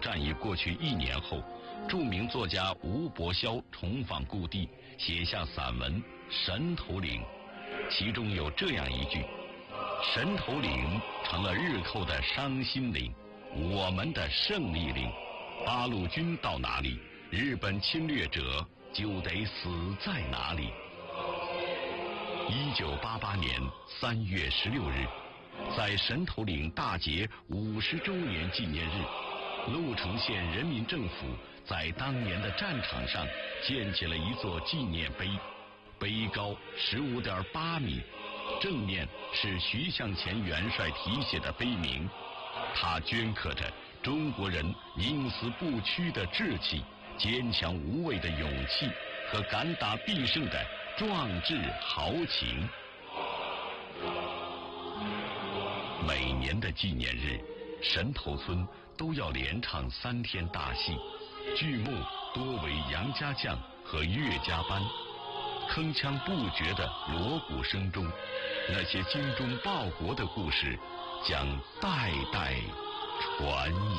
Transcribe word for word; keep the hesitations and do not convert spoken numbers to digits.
战役过去一年后，著名作家吴伯霄重访故地，写下散文《神头岭》，其中有这样一句：神头岭成了日寇的伤心岭，我们的胜利岭。八路军到哪里，日本侵略者就得死在哪里。一九八八年三月十六日，在神头岭大捷五十周年纪念日，鹿城县人民政府在当年的战场上建起了一座纪念碑，碑高十五点八米，正面是徐向前元帅题写的碑铭，它镌刻着中国人宁死不屈的志气、坚强无畏的勇气和敢打必胜的壮志豪情。每年的纪念日，神头村都要连唱三天大戏，剧目多为杨家将和岳家班。铿锵不绝的锣鼓声中，那些精忠报国的故事将代代传